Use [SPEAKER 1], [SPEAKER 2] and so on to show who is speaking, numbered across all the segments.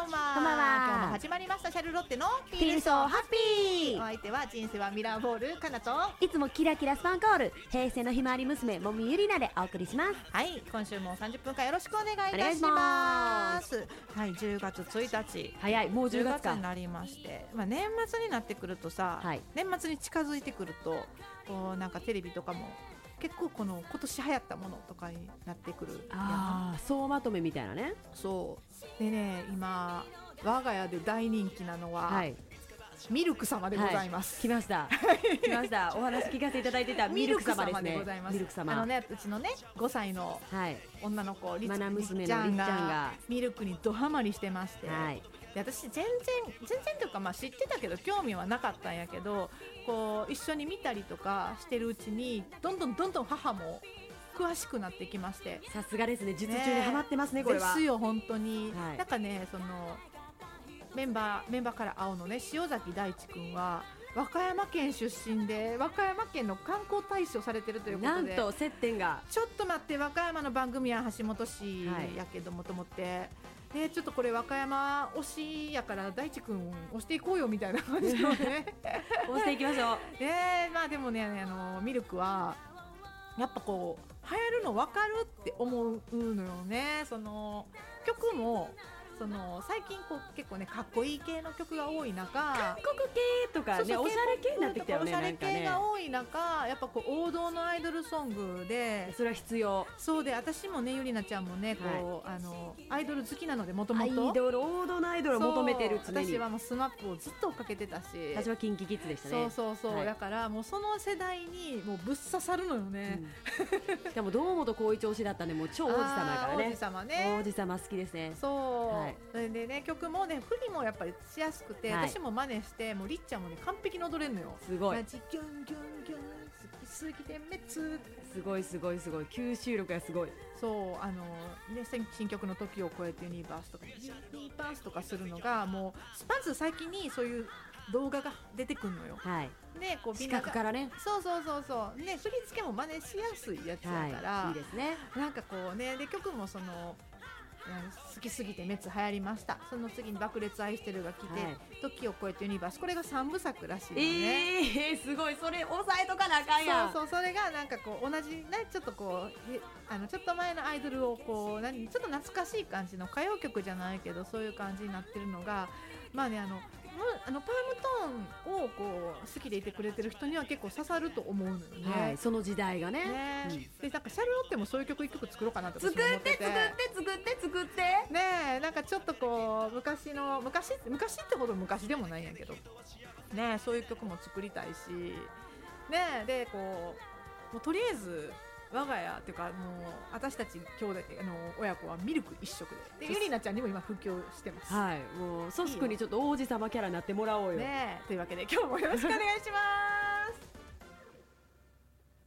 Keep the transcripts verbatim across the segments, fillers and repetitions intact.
[SPEAKER 1] んは。
[SPEAKER 2] こんばんは。
[SPEAKER 1] 今日も始まりましたシャルロッテの
[SPEAKER 2] フィールソーハッピー。
[SPEAKER 1] お相手は人生はミラーボールかなと、
[SPEAKER 2] いつもキラキラスパンコール平成のひまわり娘もみゆりなでお送りします。
[SPEAKER 1] はい、今週もさんじゅっぷんかんよろしくお願いいたしますはい、じゅうがつついたち、
[SPEAKER 2] 早い、もうじゅうがつか
[SPEAKER 1] になりまして、まあ、年末になってくるとさ、
[SPEAKER 2] はい、
[SPEAKER 1] 年末に近づいてくるとこうなんかテレビとかも結構この今年流行ったものとかになってくる。
[SPEAKER 2] ああ、総まとめみたいなね。
[SPEAKER 1] そうでね、今我が家で大人気なのは、
[SPEAKER 2] はい、
[SPEAKER 1] ミルク様でございます、
[SPEAKER 2] はい、来ました来ましたお話聞かせていただいてたミルク様ですね。
[SPEAKER 1] ミルク様でございます。
[SPEAKER 2] ミルク様、
[SPEAKER 1] あのね、うちのねごさいの女の子、はい、
[SPEAKER 2] マナ娘のりっちゃんが
[SPEAKER 1] ミルクにドハマりしてまして、
[SPEAKER 2] はい、
[SPEAKER 1] で私全然全然というか、まあ、知ってたけど興味はなかったんやけど、こう一緒に見たりとかしてるうちにどんどんどんどん母も詳しくなってきまして、
[SPEAKER 2] さすがですね、術中にハマってますね、これは
[SPEAKER 1] ですよ本当に、
[SPEAKER 2] はい、
[SPEAKER 1] なんかね、そのメンバーメンバーから会うのね、塩崎大地君は和歌山県出身で和歌山県の観光大使をされてるということで、
[SPEAKER 2] なんと接点が、
[SPEAKER 1] ちょっと待って、和歌山の番組は橋本氏やけどもと思って、はい、でちょっとこれ和歌山推しやから大地君推していこうよみたいな感じのね
[SPEAKER 2] 推していきましょう
[SPEAKER 1] で、まあ、でもね、あのミルクはやっぱこう流行るの分かるって思うのよね。その曲もその最近こう結構ねかっこいい系の曲が多い中、
[SPEAKER 2] 韓国系とかね、おしゃれ系になってきたよね。
[SPEAKER 1] おしゃれ系が多い中、やっぱこう王道のアイドルソングで、
[SPEAKER 2] それは必要。
[SPEAKER 1] そうで、私もね、ゆりなちゃんもね、こう、はい、あのアイドル好きなので、もともと
[SPEAKER 2] アイドル、王道のアイドルを求めてる。常に
[SPEAKER 1] 私はもうスマップをずっと追っかけてたし、
[SPEAKER 2] 私はキンキキッズでしたね。
[SPEAKER 1] そうそうそう、
[SPEAKER 2] はい、
[SPEAKER 1] だからもうその世代にもうぶっ刺さるのよね、
[SPEAKER 2] うん、しかも堂本光一推しだったんで、もう超王子様やからね。
[SPEAKER 1] 王子様ね、
[SPEAKER 2] 王子様好きですね。
[SPEAKER 1] そう、
[SPEAKER 2] はい、
[SPEAKER 1] それでね、曲もね、振りもやっぱりしやすくて、はい、私も真似して、もうりっちゃんもね完璧に踊れるのよ。
[SPEAKER 2] すごい。
[SPEAKER 1] ギュンギュンギュン好きすぎて滅。す
[SPEAKER 2] ごいすごいすごい、吸収力がすごい。
[SPEAKER 1] そう、あのね、新曲の時を超えてユニバースとかユニバースとかするのが、もうまず最近にそういう動画が出てくるのよ。
[SPEAKER 2] はい。
[SPEAKER 1] で、こう
[SPEAKER 2] 視覚からね。
[SPEAKER 1] そうそうそうそう。ね、振り付けも真似しやすいやつだから、
[SPEAKER 2] はい、いいですね。
[SPEAKER 1] なんかこうね、で曲もその好きすぎて滅流行りました。その次に爆裂愛してるが来て、はい、時を超えてユニバース、これがさんぶさくらしいのね。
[SPEAKER 2] えー、すごい、それ押さえとかなあかんやん。
[SPEAKER 1] そうそう、それがなんかこう同じね、ちょっとこうあのちょっと前のアイドルをこう何ちょっと懐かしい感じの歌謡曲じゃないけど、そういう感じになってるのが、まあね、あのあのパームトーンをこう好きでいてくれてる人には結構刺さると思うのよね。
[SPEAKER 2] はい、その時代がね。
[SPEAKER 1] ね、うん、でなんかシャルロッテもそういう曲一曲作ろうかなと
[SPEAKER 2] 作って作って作って作って
[SPEAKER 1] ね、なんかちょっとこう昔の昔昔ってほど昔でもないんやけどね、そういう曲も作りたいしね。でこうもうとりあえず我が家っていうか、もう私たち兄弟あの親子はミルク一色で、でゆりなちゃんにも今布教してます。
[SPEAKER 2] はい、もうソスクにちょっと王子様キャラになってもらおうよ。
[SPEAKER 1] ね、というわけで今日もよろしくお願いし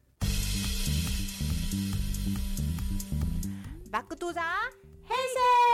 [SPEAKER 1] ますバックトゥザ平成